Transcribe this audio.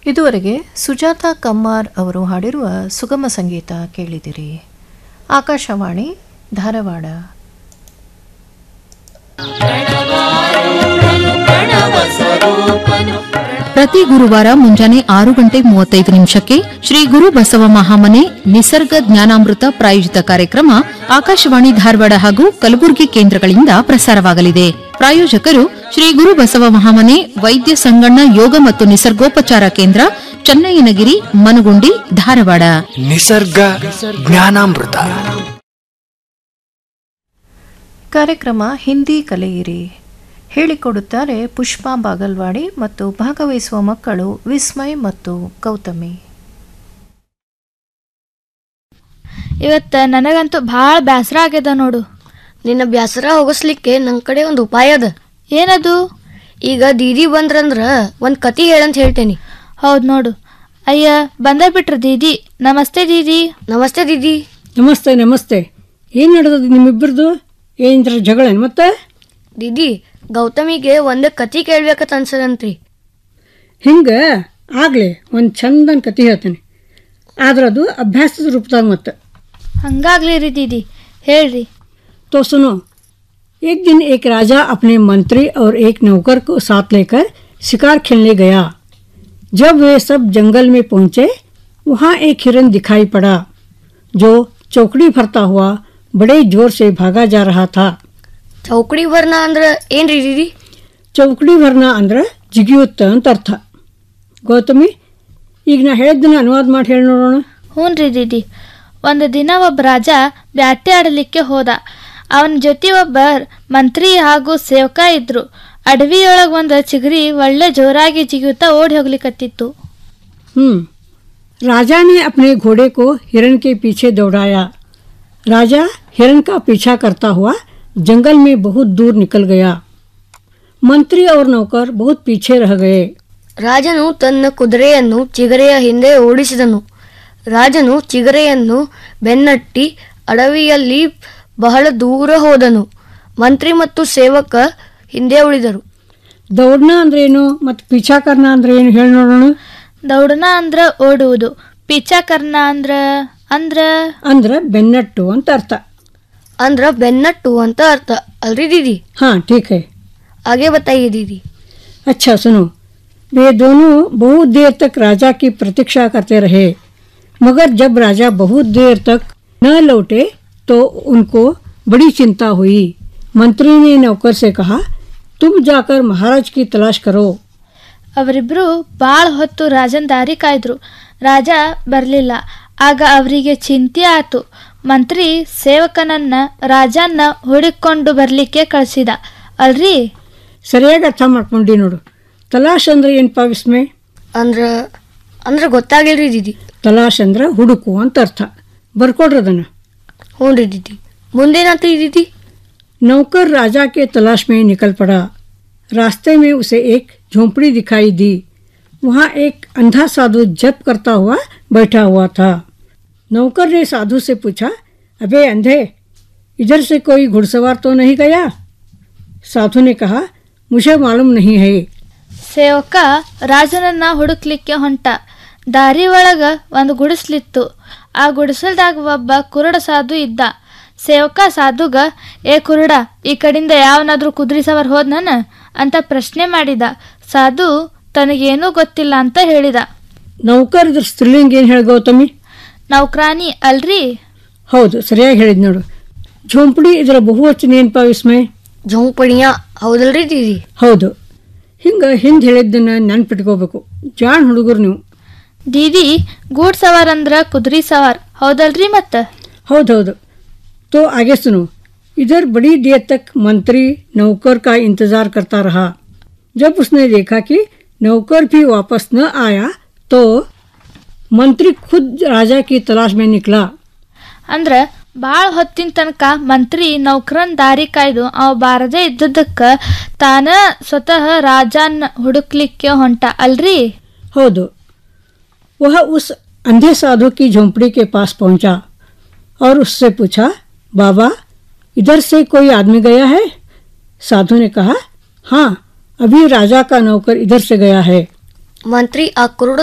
ಇದುವರೆಗೆ ಸುಜಾತಾ ಕಮ್ಮಾರ್ ಅವರು ಹಾಡಿರುವ ಸುಗಮ ಸಂಗೀತ ಕೇಳಿದಿರಿ. ಆಕಾಶವಾಣಿ ಧಾರವಾಡ. ಪ್ರತಿ ಗುರುವಾರ ಮುಂಜಾನೆ 6:35 ಶ್ರೀ ಗುರು ಬಸವ ಮಹಾಮನೆ ನಿಸರ್ಗ ಜ್ಞಾನಾಮೃತ ಪ್ರಾಯೋಜಿತ ಕಾರ್ಯಕ್ರಮ ಆಕಾಶವಾಣಿ ಧಾರವಾಡ ಹಾಗೂ ಕಲಬುರಗಿ ಕೇಂದ್ರಗಳಿಂದ ಪ್ರಸಾರವಾಗಲಿದೆ. ಪ್ರಾಯೋಜಕರು ಶ್ರೀ ಗುರು ಬಸವ ಮಹಾಮನೆ ವೈದ್ಯ ಸಂಗಣ್ಣ ಯೋಗ ಮತ್ತು ನಿಸರ್ಗೋಪಚಾರ ಕೇಂದ್ರ, ಚನ್ನಯ್ಯನಗಿರಿ, ಮನಗುಂಡಿ, ಧಾರವಾಡ. ನಿಸರ್ಗ ಜ್ಞಾನಾಮೃತ ಕಾರ್ಯಕ್ರಮ ಹಿಂದಿ ಕಲಿಯಿರಿ. ಹೇಳಿಕೊಡುತ್ತಾರೆ ಪುಷ್ಪಾ ಬಾಗಲ್ವಾಡಿ ಮತ್ತು ಭಾಗವಹಿಸುವ ಮಕ್ಕಳು ವಿಸ್ಮಯ್ ಮತ್ತು ಗೌತಮಿ. ಇವತ್ತು ನನಗಂತೂ ಭಾಳ ಬೇಸರ ಆಗ್ಯದ ನೋಡು. ನಿನ್ನ ಬೇಸರ ಹೋಗಿಸ್ಲಿಕ್ಕೆ ನನ್ನ ಕಡೆ ಒಂದು ಉಪಾಯ ಅದ. ಏನದು? ಈಗ ದೀದಿ ಬಂದ್ರಂದ್ರ ಒಂದು ಕತೆ ಹೇಳಂತ ಹೇಳ್ತೇನೆ. ಹೌದು ನೋಡು. ಅಯ್ಯ ಬಂದ ಬಿಟ್ರ ದೀದಿ. ನಮಸ್ತೆ ದೀದಿ. ನಮಸ್ತೆ ದೀದಿ. ನಮಸ್ತೆ ನಮಸ್ತೆ. ಏನು ನಡೆದದ ನಿಮ್ಮಿಬ್ಬರದು? ಏನ್ರ ಜಗಳ ಮತ್ತೆ? ದೀದಿ, ಗೌತಮಿಗೆ ಒಂದು ಕತೆ ಕೇಳ್ಬೇಕಂತ ಅನ್ಸದಂತ್ರಿ. ಹಿಂಗೆ ಆಗಲಿ, ಒಂದು ಚಂದನ ಕತೆ ಹೇಳ್ತೇನೆ, ಆದ್ರೆ ಅದು ಅಭ್ಯಾಸದ ರೂಪದಾಗ ಮತ್ತೆ. ಹಂಗಾಗ್ಲಿ ರೀ ದೀದಿ, ಹೇಳ್ರಿ. तो सुनो, एक दिन एक राजा अपने मंत्री और एक नौकर को साथ लेकर शिकार खेलने गया. जब वे सब जंगल में पहुंचे, वहां एक हिरन दिखाई पड़ा जो चौकड़ी भरता हुआ बड़े जोर से भागा जा रहा था. ಚೌಕಡಿ ವರ್ಣ ಅಂದ್ರ ಏನ್ರಿ ದೀದಿ? ಚೌಕಡಿ ವರ್ಣ ಅಂದ್ರೆ ಜಿಗಿಯುತ್ತ ಅಂತ ಅರ್ಥ. ಗೌತಮಿ, ಈಗ ನಾ ಹೇಳಿದ್ದನ್ನ ಅನುವಾದ ಮಾಡಿ ಹೇಳಿ ನೋಡೋಣ. ಹ್ಞೂ ರೀ ದೀದಿ. ಒಂದು ದಿನ ಒಬ್ಬ ರಾಜ ಬ್ಯಾಟೆ ಆಡಲಿಕ್ಕೆ ಹೋದ. ಅವನ ಜೊತೆ ಒಬ್ಬ ಮಂತ್ರಿ ಹಾಗೂ ಸೇವಕ ಇದ್ರು. ಅಡವಿಯೊಳಗೆ ಒಂದು ಚಿಗರಿ ಒಳ್ಳೆ ಜೋರಾಗಿ ಜಿಗಿಯುತ್ತಾ ಓಡಿ ಹೋಗ್ಲಿಕ್ಕತ್ತಿತ್ತು. राजा ने अपने घोड़े को हिरन के पीछे दौड़ाया. राजा हिरन का पीछा करता हुआ जंगल में बहुत दूर निकल गया. मंत्री और नौकर बहुत पीछे रह गए. ರಾಜನು ತನ್ನ ಕುದುರೆಯನ್ನು ಚಿಗರೆಯ ಹಿಂದೆ ಓಡಿಸಿದನು. ರಾಜನು ಚಿಗರೆಯನ್ನು ಬೆನ್ನಟ್ಟಿ ಅಡವಿಯಲ್ಲಿ ಬಹಳ ದೂರ ಹೋದನು. ಮಂತ್ರಿ ಮತ್ತು ಸೇವಕ ಹಿಂದೆ ಉಳಿದರು. ದೌಡ್ನ ಅಂದ್ರೆ ಏನು ಮತ್ತು ಪೀಛಾಕರ್ನ ಅಂದ್ರೆ ಏನು ಹೇಳಿ ನೋಡೋಣ. ದೌಡನ ಅಂದ್ರ ಓಡುವುದು, ಪಿಚಾಕರ್ನ ಅಂದ್ರ ಬೆನ್ನಟ್ಟು ಅಂತ ಅರ್ಥ. ಅಂದ್ರ ಬೆನ್ನಟ್ಟು ಅಂತ ಅರ್ಥ ಅಲ್ರಿ दीदी? हाँ ठीक है. आगे बताइए दीदी. अच्छा सुनो, वे दोनों बहुत देर तक राजा की प्रतीक्षा करते रहे, मगर जब राजा बहुत देर तक न लौटे तो उनको बड़ी चिंता हुई. मंत्री ने नौकर से कहा, तुम जाकर महाराज की तलाश करो. ಅವರಿಬ್ರು ಭಾಳ ಹೊತ್ತು ರಾಜನ ದಾರಿ ಕಾಯ್ದ್ರು. ರಾಜ ಬರಲಿಲ್ಲ. ಆಗ ಅವರಿಗೆ ಚಿಂತೆ ಆತು. ಮಂತ್ರಿ ಸೇವಕನನ್ನ ರಾಜನ್ನ ಹುಡುಕೊಂಡು ಬರ್ಲಿಕ್ಕೆ ಕಳಿಸಿದ ಅಲ್ರಿ. ಸರಿಯಾಗಿ ಅರ್ಥ ಮಾಡ್ಕೊಂಡಿ ನೋಡು. ತಲಾಶ್ ಅಂದ್ರೆ ಏನಪ್ಪ ವಿಸ್ಮೆ? ಅಂದ್ರ ಗೊತ್ತಾಗಿಲ್ರಿ दीदी. ತಲಾಶ್ ಅಂದ್ರೆ ಹುಡುಕು ಅಂತ ಅರ್ಥ. ಬರ್ಕೊಡ್ರಿ ಅದನ್ನ. ಹ್ಞೂ ರೀ दीदी. ಮುಂದೇನಾತ್ರಿ दीदी? नौकर राजा के तलाश में निकल पड़ा. रास्ते में उसे एक झोंपड़ी दिखाई दी. वहाँ एक अंधा साधु जप करता हुआ बैठा हुआ था. नौकर ने साधु से पूछा, अबे अंधे, इधर से कोई घुड़सवार तो नहीं गया? साधु ने कहा, मुझे मालूम नहीं है. ಸೇವಕ ರಾಜನನ್ನ ಹುಡುಕ್ಲಿಕ್ಕೆ ಹೊಂಟ. ದಾರಿ ಒಳಗ ಒಂದು ಗುಡಿಸ್ಲಿತ್ತು. ಆ ಗುಡಿಸಲ್ದಾಗ ಒಬ್ಬ ಕುರುಡ ಸಾಧು ಇದ್ದ. ಸೇವಕ ಸಾಧುಗ, ಏ ಕುರುಡ, ಈ ಕಡೆಯಿಂದ ಯಾವನಾದ್ರೂ ಕುದುರೆ ಸವಾರ ಹೋದ್ನನ ಅಂತ ಪ್ರಶ್ನೆ ಮಾಡಿದ. ಸಾಧು ತನಗೇನೂ ಗೊತ್ತಿಲ್ಲ ಅಂತ ಹೇಳಿದ. ನೌಕರ್ ಇದ್ರ ಸ್ತ್ರೀಲಿಂಗ ಏನು ಹೇಳಿ ಗೌತಮಿ? ನೌಕರಾನಿ ಅಲ್ರಿ? ಹೌದು, ಸರಿಯಾಗಿ ಹೇಳಿದ್ ನೋಡು. ಝೋಂಪಡಿ ಇದರ ಬಹುವಚನ ಏನಪ್ಪ ವಿಸ್ಮಯ? ಝೋಂಪಡಿಯ ಹೌದಲ್ರಿ दीदी? ಹೌದು. ಹಿಂಗೆ ಹಿಂದೆ ಹೇಳಿದ್ದನ್ನ ನೆನ್ಪಿಟ್ಕೋಬೇಕು. ಜಾಣ್ ಹುಡುಗರು ನೀವು. ದೀದಿ, ಗೂಡ್ ಸವಾರ್ ಅಂದ್ರ ಕುದುರೆ ಸವಾರ್ ಹೌದಲ್ರಿ? ಮತ್ತ ಹೌದೌದು. तो आगे सुनो. इधर बड़ी देर तक मंत्री नौकर का इंतजार करता रहा. जब उसने देखा कि नौकर भी वापस न आया तो मंत्री खुद राजा की तलाश में निकला. ಅಂದ್ರ ಭಾಳ ಹೊತ್ತಿನ ತನಕ ಮಂತ್ರಿ ನೌಕರನ್ ದಾರಿ ಕಾಯ್ದು ಅವ ಬಾರದೇ ಇದ್ದದಕ್ಕ ತಾನ ಸ್ವತಃ ರಾಜನ್ ಹುಡುಕ್ಲಿಕ್ಕೆ ಹೊಂಟ ಅಲ್ರಿ? ಹೌದು. वह उस अंधे साधु की झोंपड़ी के पास पहुंचा और उससे पूछा, बाबा, इधर से कोई आदमी गया है? साधु ने कहा, हाँ, अभी राजा का नौकर इधर से गया है. मंत्री आ कुरुड़